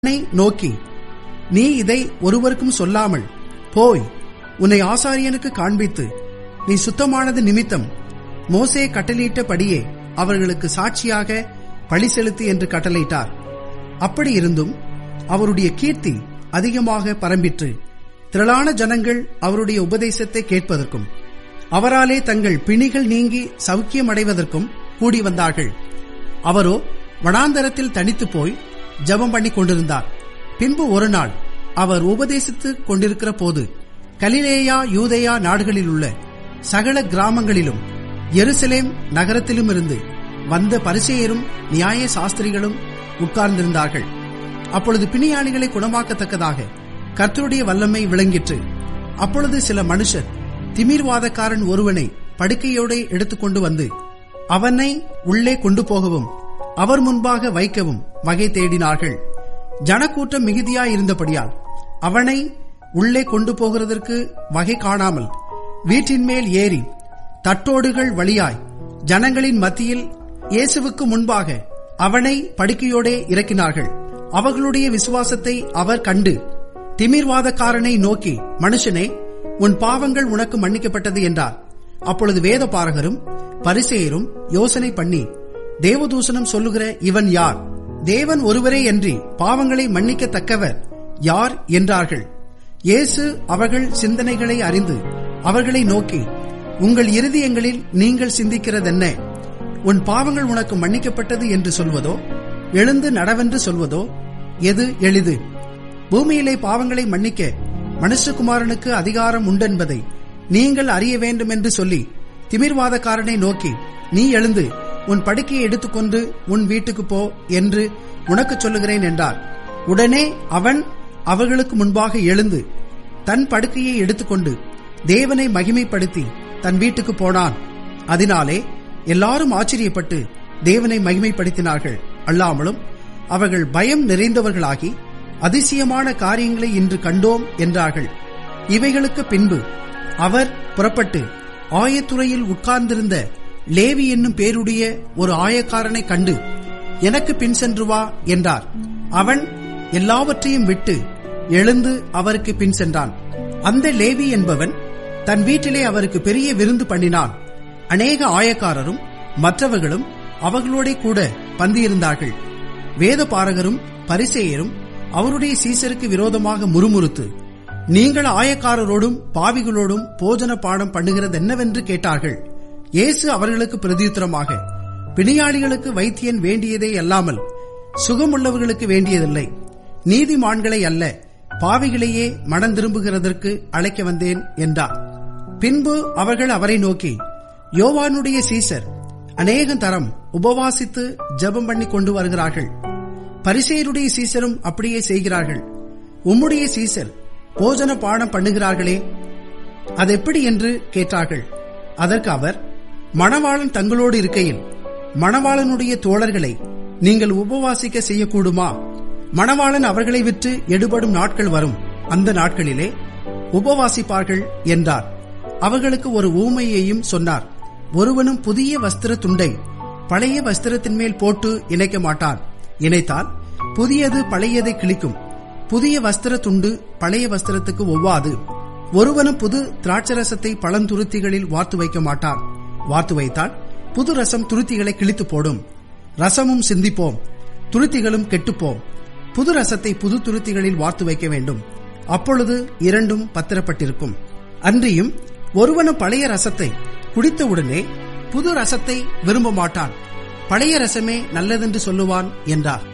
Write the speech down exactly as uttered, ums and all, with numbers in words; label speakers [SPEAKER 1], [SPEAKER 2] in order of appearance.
[SPEAKER 1] நோக்கி, நீ இதை ஒருவருக்கும் சொல்லாமல் போய் உன்னை ஆசாரியனுக்கு காண்பித்து நீ சுத்தமானது நிமித்தம் மோசே கட்டளையிட்டபடியே அவர்களுக்கு சாட்சியாக பழி செலுத்து என்று கட்டளையிட்டார். அப்படி இருந்தும் அவருடைய கீர்த்தி அதிகமாக பரம்பிற்று. திரளான ஜனங்கள் அவருடைய உபதேசத்தை கேட்பதற்கும் அவராலே தங்கள் பிணிகள் நீங்கி சௌக்கியமடைவதற்கும் கூடி வந்தார்கள். அவரோ வனாந்தரத்தில் தனித்து போய் ஜெபம் பண்ணி கொண்டிருந்தார். பின்பு ஒரு நாள் அவர் உபதேசித்துக் கொண்டிருக்கிற போது கலிலேயா யூதேயா நாடுகளில் உள்ள சகல கிராமங்களிலும் எருசலேம் நகரத்திலும் இருந்து வந்த பரிசேயரும் நியாய சாஸ்திரிகளும் உட்கார்ந்திருந்தார்கள். அப்பொழுது பிணியாளிகளை குணமாக்கத்தக்கதாக கர்த்தருடைய வல்லமை விளங்கிற்று. அப்பொழுது சில மனுஷர் திமிர்வாதக்காரன் ஒருவனை படுக்கையோடு எடுத்துக்கொண்டு வந்து அவனை உள்ளே கொண்டு போகவும் அவர் முன்பாக வைக்கவும் வகை தேடினார்கள். ஜனக்கூட்டம் மிகுதியாயிருந்தபடியால் அவனை உள்ளே கொண்டு போகிறதற்கு வகை காணாமல் வீட்டின் மேல் ஏறி தட்டோடுகள் வழியாய் ஜனங்களின் மத்தியில் இயேசுவுக்கு முன்பாக அவனை படுக்கையோடே இறக்கினார்கள். அவர்களுடைய விசுவாசத்தை அவர் கண்டு திமிர்வாதக்காரனை நோக்கி, மனுஷனே, உன் பாவங்கள் உனக்கு மன்னிக்கப்பட்டது என்றார். அப்பொழுது வேத பாரகரும் பரிசேயரும் யோசனை பண்ணி, தேவதூஷணம் சொல்லுகிற இவன் யார்? தேவன் ஒருவரே அன்றி பாவங்களை மன்னிக்கத்தக்கவர் யார் என்றார்கள். இயேசு அவர்கள் சிந்தனைகளை அறிந்து அவர்களை நோக்கி, உங்கள் இருதயங்களில் நீங்கள் சிந்திக்கிறதென்ன? உன் பாவங்கள் உனக்கு மன்னிக்கப்பட்டது என்று சொல்வதோ, எழுந்து நடவென்று சொல்வதோ எது எளிது? பூமியிலே பாவங்களை மன்னிக்க மனுஷகுமாரனுக்கு அதிகாரம் உண்டென்பதை நீங்கள் அறிய வேண்டும் என்று சொல்லி திமிர்வாதக்காரனை நோக்கி, நீ எழுந்து உன் படுக்கையை எடுத்துக்கொண்டு உன் வீட்டுக்கு போ என்று உனக்கு சொல்லுகிறேன் என்றார். உடனே அவன் அவர்களுக்கு முன்பாக எழுந்து தன் படுக்கையை எடுத்துக்கொண்டு தேவனை மகிமைப்படுத்தி தன் வீட்டுக்கு போனான். அதனாலே எல்லாரும் ஆச்சரியப்பட்டு தேவனை மகிமைப்படுத்தினார்கள். அல்லாமலும் அவர்கள் பயம் நிறைந்தவர்களாகி, அதிசயமான காரியங்களை இன்று கண்டோம் என்றார்கள். இவைகளுக்கு பின்பு அவர் புறப்பட்டு ஆயத்துறையில் உட்கார்ந்திருந்த லேவி என்னும் பேருடைய ஒரு ஆயக்காரனை கண்டு, எனக்கு பின் சென்று வா என்றார். அவன் எல்லாவற்றையும் விட்டு எழுந்து அவருக்கு பின் சென்றான். அந்த லேவி என்பவன் தன் வீட்டிலே அவருக்கு பெரிய விருந்து பண்ணினான். அநேக ஆயக்காரரும் மற்றவர்களும் அவர்களோட கூட பந்தியிருந்தார்கள். வேத பாரகரும் பரிசேயரும் அவருடைய சீசருக்கு விரோதமாக முறுமுறுத்து, நீங்கள் ஆயக்காரரோடும் பாவிகளோடும் போஜன பானம் பண்ணுகிறது என்னவென்று கேட்டார்கள். இயேசு அவர்களுக்கு பிரதியுத்தரமாக, பிணியாளிகளுக்கு வைத்தியன் வேண்டியதே அல்லாமல் சுகமுள்ளவர்களுக்கு வேண்டியதில்லை. நீதிமான்களை அல்ல, பாவிகளையே மனம் திரும்புகிறதற்கு அழைக்க வந்தேன் என்றார். பின்பு அவர்கள் அவரை நோக்கி, யோவானுடைய சீசர் அநேக தரம் உபவாசித்து ஜெபம் பண்ணி கொண்டு வருகிறார்கள். பரிசேயருடைய சீசரும் அப்படியே செய்கிறார்கள். உம்முடைய சீசர் போஜன பானம் பண்ணுகிறார்களே, அதெப்படி என்று கேட்டார்கள். அதற்கு அவர், மணவாளன் தங்களோடு இருக்கையில் மணவாளனுடைய தோழர்களை நீங்கள் உபவாசிக்க செய்யக்கூடுமா? மணவாளன் அவர்களை விற்று எடுபடும் நாட்கள் வரும், அந்த நாட்களிலே உபவாசிப்பார்கள் என்றார். அவர்களுக்கு ஒரு ஊமையையும் சொன்னார். ஒருவனும் புதிய வஸ்திர துண்டை பழைய வஸ்திரத்தின் மேல் போட்டு இணைக்க மாட்டான். இணைத்தால் புதியது பழையதை கிழிக்கும். புதிய வஸ்திர துண்டு பழைய வஸ்திரத்துக்கு ஒவ்வாது. ஒருவனும் புது திராட்சரசத்தை பழந்துருத்திகளில் வார்த்து வைக்க மாட்டான். வார்த்து வைத்தால் புது ரசம் துருத்திகளை கிழித்து போடும். ரசமும் சிந்திப்போம், துருத்திகளும் கெட்டுப்போம். புது ரசத்தை புது துருத்திகளில் வார்த்து வைக்க வேண்டும். அப்பொழுது இரண்டும் பத்திரப்பட்டிருக்கும். அன்றியும் ஒருவனும் பழைய ரசத்தை குடித்தவுடனே புது ரசத்தை விரும்ப மாட்டான். பழைய ரசமே நல்லதென்று சொல்லுவான் என்றார்.